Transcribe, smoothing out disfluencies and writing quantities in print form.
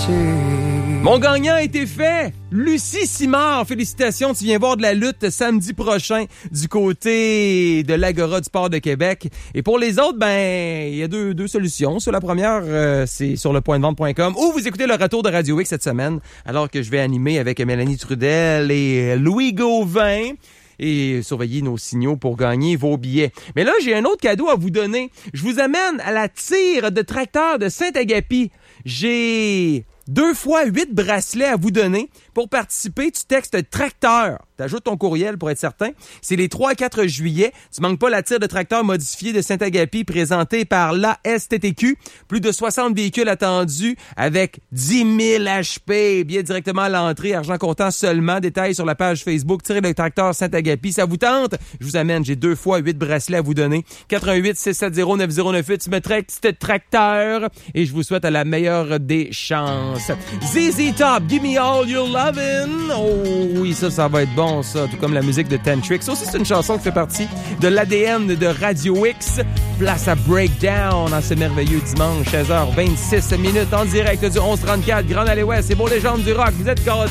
Mon gagnant a été fait! Lucie Simard, félicitations, tu viens voir de la lutte samedi prochain du côté de l'Agora du Sport de Québec. Et pour les autres, il y a deux solutions. Sur la première, c'est sur lepointdevente.com ou vous écoutez le retour de Radio X cette semaine, alors que je vais animer avec Mélanie Trudel et Louis Gauvin. Et surveillez nos signaux pour gagner vos billets. Mais là, j'ai un autre cadeau à vous donner. Je vous amène à la tire de tracteur de Saint-Agapi. J'ai 2 fois 8 bracelets à vous donner. Pour participer, tu textes tracteur. T'ajoutes ton courriel pour être certain. C'est les 3 à 4 juillet. Tu manques pas la tire de tracteur modifiée de Saint-Agapi présentée par l'ASTTQ. Plus de 60 véhicules attendus avec 10 000 HP. Billets directement à l'entrée. Argent comptant seulement. Détails sur la page Facebook. Tirez le tracteur Saint-Agapi. Ça vous tente? Je vous amène. J'ai 2 fois 8 bracelets à vous donner. 88-670-9098. Tu me textes tracteur. Et je vous souhaite la meilleure des chances. ZZ Top, Give Me All Your Lovin'. Oh oui, ça va être bon, ça. Tout comme la musique de Tantrix. Ça aussi, c'est une chanson qui fait partie de l'ADN de Radio X. Place à Breakdown en ce merveilleux dimanche, 16h26 en direct du 1134 Grand Allée Ouest. C'est pour les gens du rock. Vous êtes gâtés.